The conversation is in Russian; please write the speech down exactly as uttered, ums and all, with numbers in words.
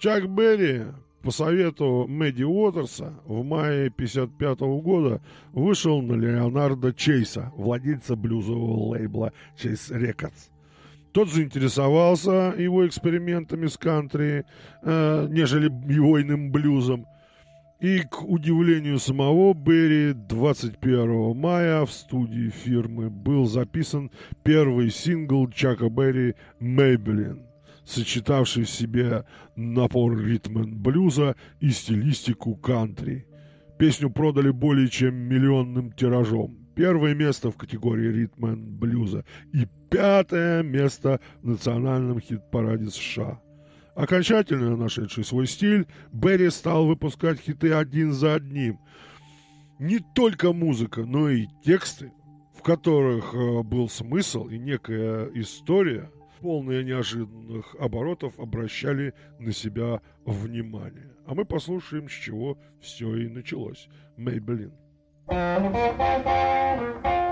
Чак Берри по совету Мэдди Уотерса в мае пятьдесят пятого года вышел на Леонарда Чейса, владельца блюзового лейбла Chase Records. Тот заинтересовался его экспериментами с кантри, э, нежели его иным блюзом. И, к удивлению самого Берри, двадцать первого мая в студии фирмы был записан первый сингл Чака Берри «Maybelline», сочетавший в себе напор ритм-н-блюза и стилистику кантри. Песню продали более чем миллионным тиражом. Первое место в категории ритм-н-блюза и пятое место в национальном хит-параде США. Окончательно нашедший свой стиль, Берри стал выпускать хиты один за одним. Не только музыка, но и тексты, в которых э, был смысл и некая история, полные неожиданных оборотов, обращали на себя внимание. А мы послушаем, с чего все и началось. Maybelline.